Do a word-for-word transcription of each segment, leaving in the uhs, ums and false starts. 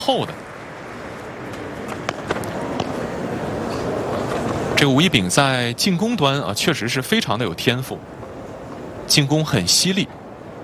后的。这个吴一丙在进攻端啊，确实是非常的有天赋，进攻很犀利。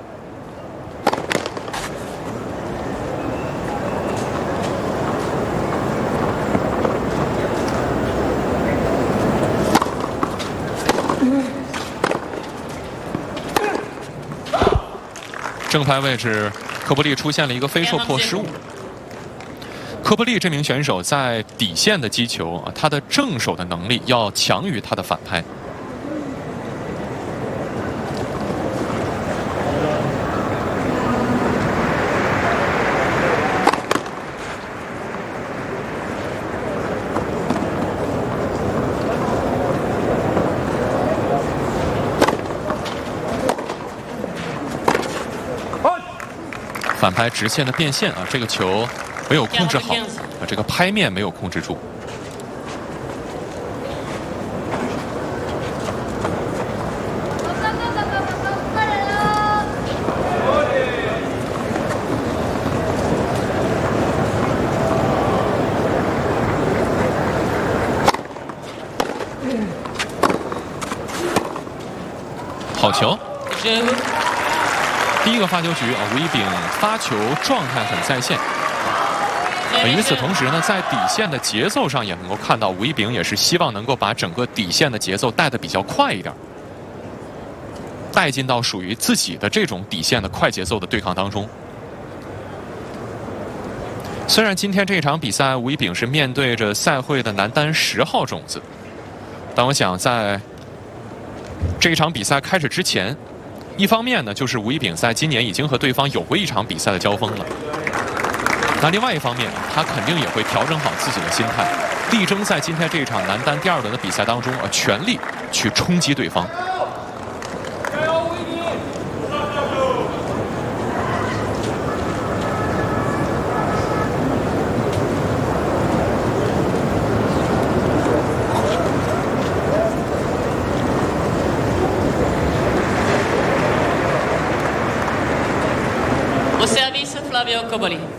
正拍位置，科布利出现了一个飞错破失误。科布利这名选手在底线的击球啊，他的正手的能力要强于他的反拍。反拍直线的变线啊，这个球没有控制好啊，这个拍面没有控制住。好球！ 第一个发球局啊，吴一丙发球状态很在线。与此同时呢，在底线的节奏上也能够看到，吴一丙也是希望能够把整个底线的节奏带得比较快一点，带进到属于自己的这种底线的快节奏的对抗当中。虽然今天这场比赛吴一丙是面对着赛会的男单十号种子，但我想在这一场比赛开始之前。 一方面呢，就是吴一丙在今年已经和对方有过一场比赛的交锋了。那另外一方面，他肯定也会调整好自己的心态，力争在今天这一场男单第二轮的比赛当中啊，全力去冲击对方。加油，吴一丙！ Au service, Flavio Cobolli.